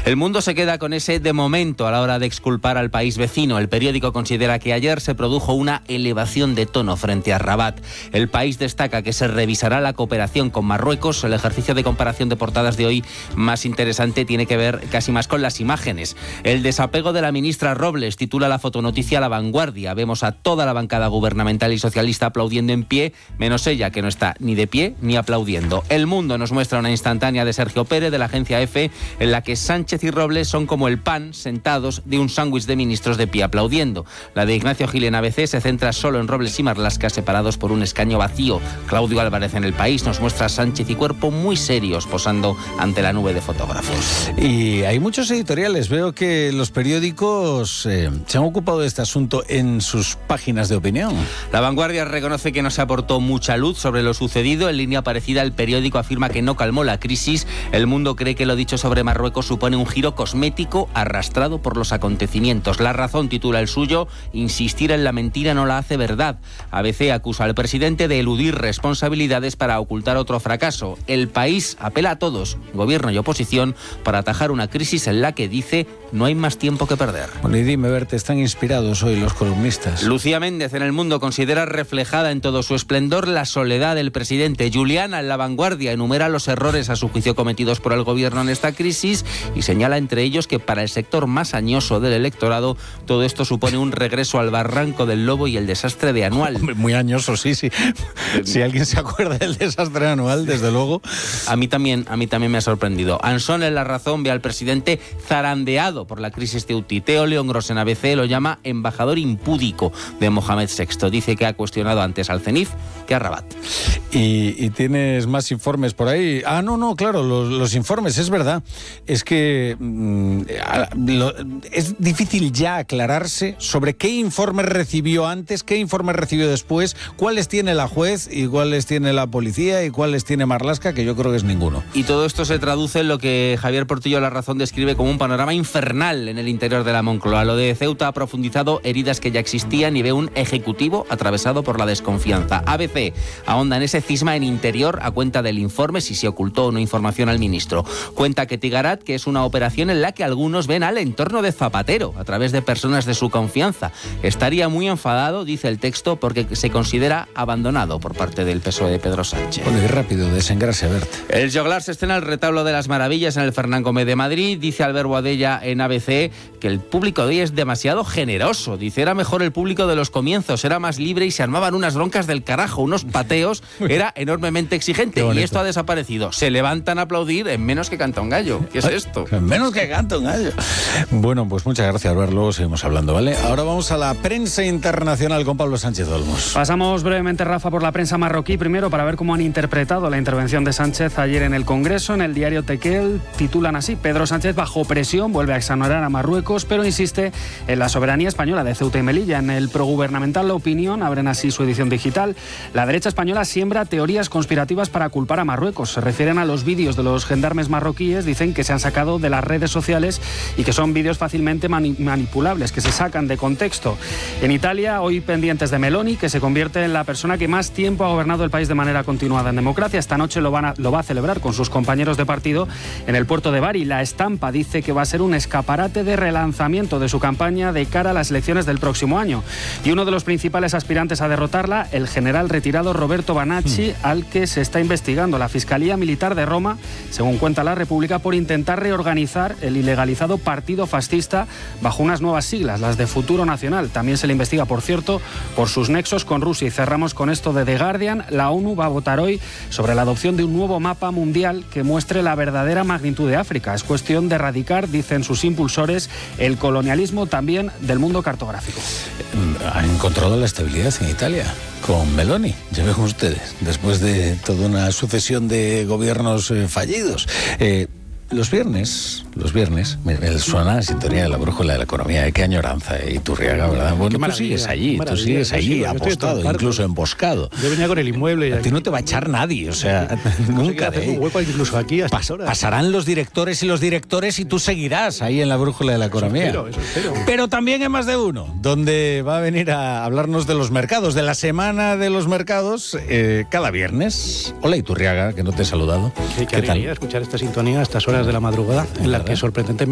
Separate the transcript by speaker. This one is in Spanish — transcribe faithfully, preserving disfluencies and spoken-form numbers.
Speaker 1: El Mundo se queda con ese de momento a la hora de exculpar al país vecino. El periódico considera que ayer se produjo una elevación de tono frente a Rabat. El País destaca que se revisará la cooperación con Marruecos. El ejercicio de comparación de portadas de hoy más interesante tiene que ver casi más con las imágenes. El desapego de la ministra Robles titula la fotonoticia La Vanguardia. Vemos a toda la bancada gubernamental y socialista aplaudiendo en pie, menos ella, que no está ni de pie ni aplaudiendo. El Mundo nos muestra una instantánea de Sergio Pérez de la agencia EFE en la que Sánchez y Robles son como el pan sentados de un sándwich de ministros de pie aplaudiendo. La de Ignacio Gil en A B C se centra solo en Robles y Marlaska separados por un escaño vacío. Claudio Álvarez en El País nos muestra a Sánchez y Cuerpo muy serios posando ante la nube de fotógrafos.
Speaker 2: Y hay muchos editoriales. Veo que los periódicos eh, se han ocupado de este asunto en sus páginas de opinión.
Speaker 1: La Vanguardia reconoce que no se aportó mucha luz sobre lo sucedido. En línea parecida, el periódico afirma que no calmó la crisis. El Mundo cree que lo dicho sobre Marruecos supone un giro cosmético arrastrado por los acontecimientos. La Razón titula el suyo: insistir en la mentira no la hace verdad. A B C acusa al presidente de eludir responsabilidades para ocultar otro fracaso. El País apela a todos, gobierno y oposición, para atajar una crisis en la que dice no hay más tiempo que perder.
Speaker 2: Bueno, y dime, Berta, ¿están inspirados hoy los columnistas?
Speaker 1: Lucía Méndez en El Mundo considera reflejada en todo su esplendor la soledad del presidente. Juliana en La Vanguardia enumera los errores a su juicio cometidos por el gobierno en esta crisis y señala entre ellos que para el sector más añoso del electorado todo esto supone un regreso al barranco del lobo y el desastre de Anual.
Speaker 2: Hombre, muy añoso, sí, sí. Si alguien se acuerda del desastre de Anual, desde luego.
Speaker 1: A mí también, a mí también me ha sorprendido. Ansón en La Razón ve al presidente zarandeado por la crisis ceutí. Teo León Gros en A B C lo llama embajador impúdico de Mohamed sexto. Dice que ha cuestionado antes al Cenif que a Rabat.
Speaker 2: ¿Y, y tienes más informes por ahí? Ah, no, no, claro, los, los informes, es verdad. Es que mmm, lo, es difícil ya aclararse sobre qué informes recibió antes, qué informes recibió después, cuáles tiene la juez y cuáles tiene la policía y cuáles tiene Marlaska, que yo creo que es ninguno.
Speaker 1: Y todo esto se traduce en lo que Javier Portillo La Razón describe como un panorama infernal en el interior de la Moncloa. Lo de Ceuta ha profundizado heridas que ya existían y ve un ejecutivo atravesado por la desconfianza. A B C ahonda en ese cisma en interior a cuenta del informe si se ocultó o no información al ministro. Cuenta que Tigarat, que es una operación en la que algunos ven al entorno de Zapatero a través de personas de su confianza. Estaría muy enfadado, dice el texto, porque se considera abandonado por parte del P S O E de Pedro Sánchez.
Speaker 2: Bueno, y rápido, desengrase, Bert.
Speaker 1: El joglar se estrena el retablo de las maravillas en el Fernán Gómez de Madrid. Dice Albert Boadella en A B C que el público de hoy es demasiado generoso. Dice, era mejor el público de los comienzos, era más libre y se armaban unas broncas del carajo, unos pateos, era enormemente exigente. Y esto ha desaparecido. Se levantan a aplaudir en menos que canta un gallo. ¿Qué es esto?
Speaker 2: En menos que canta un gallo. Bueno, pues muchas gracias, Albert. Luego seguimos hablando, ¿vale? Ahora vamos a la prensa internacional con Pablo Sánchez Olmos.
Speaker 3: Pasamos brevemente, Rafa, por la prensa marroquí primero para ver cómo han interpretado la intervención de Sánchez ayer en el Congreso. En el diario Tequel titulan así: Pedro Sánchez bajo presión vuelve a exonerar a Marruecos, pero insiste en la soberanía española de Ceuta y Melilla. En el progubernamental La Opinión abren así su edición digital. La derecha española siembra teorías conspirativas para culpar a Marruecos. Se refieren a los vídeos de los gendarmes marroquíes, dicen que se han sacado de las redes sociales y que son vídeos fácilmente mani- manipulables, que se sacan de contexto. En Italia, hoy pendientes de Meloni, que se convierte en la persona que más tiempo ha gobernado el país de manera continuada en democracia. Esta noche lo, van a, lo va a celebrar con sus compañeros de partido en el puerto de Bari. La Estampa dice que va a ser un escaparate de relanzamiento de su campaña de cara a las elecciones del próximo año. Y uno de los principales aspirantes a derrotarla, el general retirado Roberto Banacci, mm. al que se está investigando la Fiscalía Militar de Roma, según cuenta La República, por intentar reorganizar el ilegalizado partido fascista bajo unas nuevas siglas, las de Futuro Nacional. También se le investiga, por cierto, por sus nexos con Rusia. Y cerramos con esto de The Guardian. La ONU va a votar hoy sobre la adopción de un nuevo mapa mundial que muestre la verdadera magnitud de África. Es cuestión de erradicar, dicen sus impulsores, el colonialismo también del mundo cartográfico.
Speaker 2: Han encontrado la estabilidad en Italia con Meloni, ya ven ustedes, después de toda una sucesión de gobiernos eh, fallidos. Eh, Los viernes, los viernes, me, me suena la sintonía de la brújula de la economía. Qué añoranza, eh, Iturriaga, ¿verdad? Bueno, tú sigues allí, tú sigues allí, apostado, incluso emboscado.
Speaker 4: Yo venía con el inmueble. Y
Speaker 2: a ti no te va a echar nadie, o sea, nunca.
Speaker 4: De un hueco incluso aquí hasta
Speaker 2: Pas,
Speaker 4: ahora.
Speaker 2: Pasarán los directores y los directores y tú seguirás ahí en la brújula de la economía.
Speaker 4: Eso espero, eso espero.
Speaker 2: Pero también en Más de Uno, donde va a venir a hablarnos de los mercados, de la semana de los mercados, eh, cada viernes. Hola, Iturriaga, que no te he saludado.
Speaker 4: Qué, qué alegría escuchar esta sintonía a estas horas de la madrugada, en la que sorprendentemente